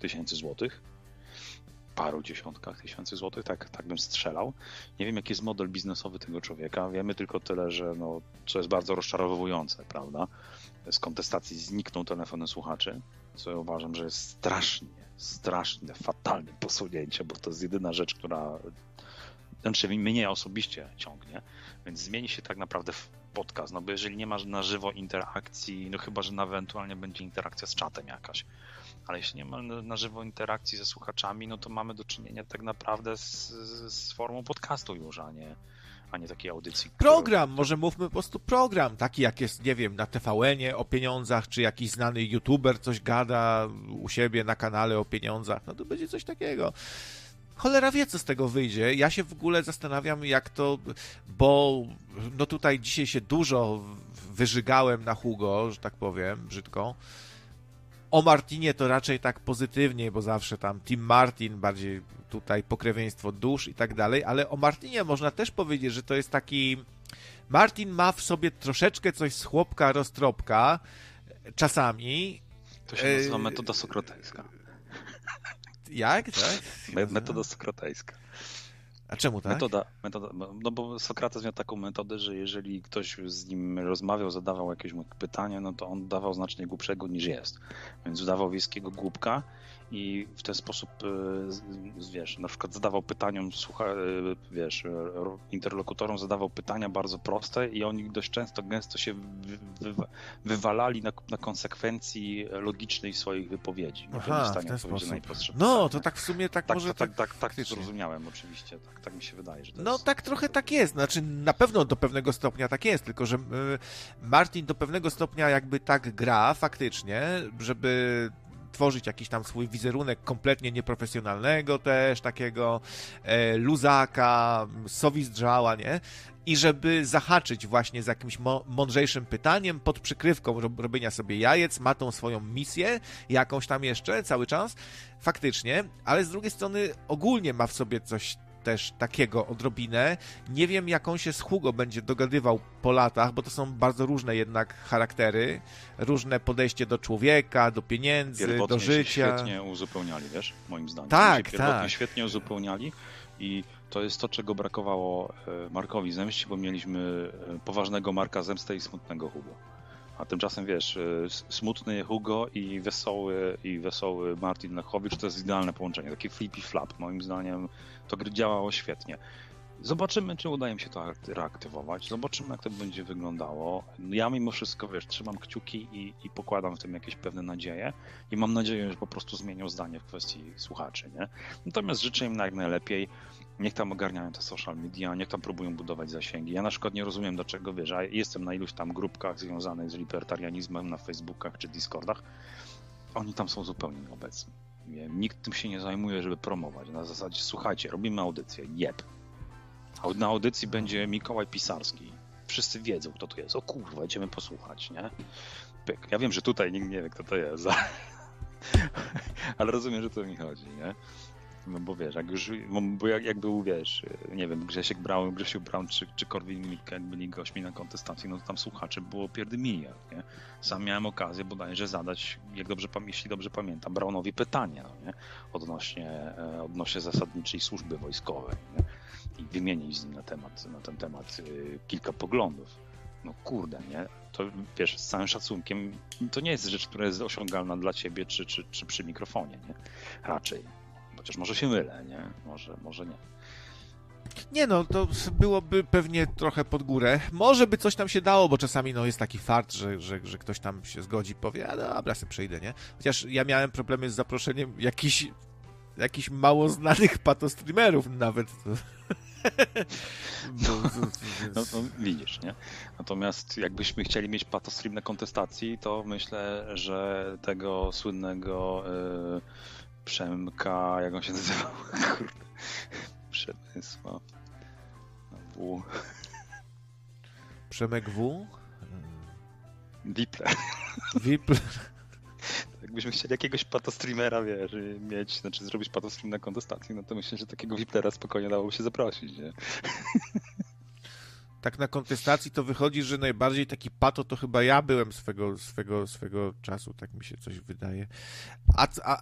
tysięcy złotych. Paru dziesiątkach tysięcy złotych, tak bym strzelał. Nie wiem, jaki jest model biznesowy tego człowieka. Wiemy tylko tyle, że co jest bardzo rozczarowujące, prawda? Z kontestacji znikną telefony słuchaczy, co ja uważam, że jest strasznie fatalne posunięcie, bo to jest jedyna rzecz, która mnie osobiście ciągnie, więc zmieni się tak naprawdę w podcast, bo jeżeli nie ma na żywo interakcji, chyba, że ewentualnie będzie interakcja z czatem jakaś, ale jeśli nie ma na żywo interakcji ze słuchaczami, to mamy do czynienia tak naprawdę z formą podcastu już, a nie takiej audycji. Program, może mówmy po prostu program, taki jak jest, nie wiem, na TVN-ie o pieniądzach, czy jakiś znany youtuber coś gada u siebie na kanale o pieniądzach, to będzie coś takiego. Cholera wie, co z tego wyjdzie. Ja się w ogóle zastanawiam, jak to, bo tutaj dzisiaj się dużo wyżygałem na Hugo, że tak powiem, brzydko. O Martinie to raczej tak pozytywnie, bo zawsze tam Team Martin, bardziej tutaj pokrewieństwo dusz i tak dalej, ale o Martinie można też powiedzieć, że to jest taki... Martin ma w sobie troszeczkę coś z chłopka roztropka, czasami. To się nazywa metoda sokratejska. Jak? Tak? Metoda sokratejska. A czemu tak? Metoda, bo Sokrates miał taką metodę, że jeżeli ktoś z nim rozmawiał, zadawał jakieś pytanie, to on dawał znacznie głupszego niż jest. Więc udawał wiejskiego głupka i w ten sposób, na przykład zadawał pytaniom, interlokutorom zadawał pytania bardzo proste i oni dość gęsto się wywalali na konsekwencji logicznej swoich wypowiedzi. Aha, w ten sposób. To tak w sumie może... Tak zrozumiałem oczywiście, tak mi się wydaje, że to jest... tak trochę tak jest, znaczy na pewno do pewnego stopnia tak jest, tylko że Martin do pewnego stopnia jakby tak gra faktycznie, żeby tworzyć jakiś tam swój wizerunek kompletnie nieprofesjonalnego też, takiego luzaka, sowizdrzała, nie? I żeby zahaczyć właśnie z jakimś mądrzejszym pytaniem pod przykrywką robienia sobie jajec, ma tą swoją misję, jakąś tam jeszcze cały czas, faktycznie, ale z drugiej strony ogólnie ma w sobie coś też takiego odrobinę. Nie wiem, jak on się z Hugo będzie dogadywał po latach, bo to są bardzo różne jednak charaktery, różne podejście do człowieka, do pieniędzy, pierwotnie do życia. Się świetnie uzupełniali, moim zdaniem. Tak. Świetnie uzupełniali i to jest to, czego brakowało Markowi Zemście, bo mieliśmy poważnego Marka Zemstę i smutnego Hugo. A tymczasem smutny Hugo i wesoły Martin Lechowicz to jest idealne połączenie, takie flippy flap. Moim zdaniem to działało świetnie. Zobaczymy, czy uda im się to reaktywować. Zobaczymy, jak to będzie wyglądało. Ja mimo wszystko, trzymam kciuki i pokładam w tym jakieś pewne nadzieje i mam nadzieję, że po prostu zmienią zdanie w kwestii słuchaczy, nie? Natomiast życzę im jak najlepiej. Niech tam ogarniają te social media, niech tam próbują budować zasięgi. Ja na przykład nie rozumiem, dlaczego, a jestem na iluś tam grupkach związanych z libertarianizmem na Facebookach czy Discordach. Oni tam są zupełnie nieobecni. Nikt tym się nie zajmuje, żeby promować. Na zasadzie, słuchajcie, robimy audycję, na audycji będzie Mikołaj Pisarski. Wszyscy wiedzą, kto to jest. O kurwa, idziemy posłuchać, nie? Pyk. Ja wiem, że tutaj nikt nie wie, kto to jest. Ale rozumiem, że to mi chodzi, nie? Bo jak był, nie wiem, Grzesiu Braun czy Korwin-Mikke, jak byli gośćmi na kontestacji, to tam słuchaczy było miliard, nie? Sam miałem okazję bodajże zadać, jeśli dobrze pamiętam, Braunowi pytanie, nie? Odnośnie zasadniczej służby wojskowej, nie? I wymienić z nim na ten temat kilka poglądów. No kurde, nie? To z całym szacunkiem, to nie jest rzecz, która jest osiągalna dla ciebie czy przy mikrofonie, nie? Raczej. Chociaż może się mylę, nie? Może nie. Nie to byłoby pewnie trochę pod górę. Może by coś tam się dało, bo czasami jest taki fart, że ktoś tam się zgodzi, powie, a dobra, sobie przyjdę, nie? Chociaż ja miałem problemy z zaproszeniem jakichś mało znanych patostreamerów nawet. Widzisz, nie? Natomiast jakbyśmy chcieli mieć patostream na kontestacji, to myślę, że tego słynnego Przemka, jak on się nazywał? Kurde. Przemysław W. Przemek W? Wipler. Jakbyśmy chcieli jakiegoś patostreamera, mieć, zrobić patostream na kontestacji, to myślę, że takiego Wiplera spokojnie dałoby się zaprosić, nie? Tak na kontestacji to wychodzi, że najbardziej taki pato to chyba ja byłem swego czasu, tak mi się coś wydaje.